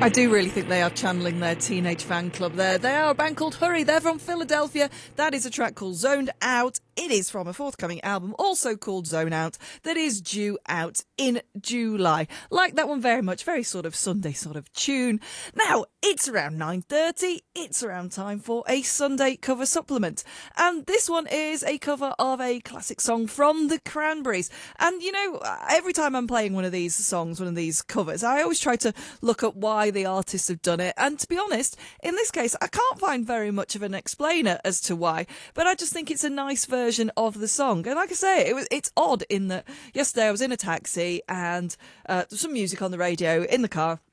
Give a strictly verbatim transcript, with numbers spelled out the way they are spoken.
I do really think they are channeling their teenage fan club there. They are a band called Hurry. They're from Philadelphia. That is a track called Zoned Out. It is from a forthcoming album, also called Zone Out, that is due out in July. Like that one very much, very sort of Sunday sort of tune. Now, it's around nine thirty. It's around time for a Sunday cover supplement. And this one is a cover of a classic song from the Cranberries. And, you know, every time I'm playing one of these songs, one of these covers, I always try to look at why the artists have done it. And to be honest, in this case, I can't find very much of an explainer as to why, but I just think it's a nice version of the song. And like I say, it was it's odd in that yesterday I was in a taxi and uh, there was some music on the radio in the car.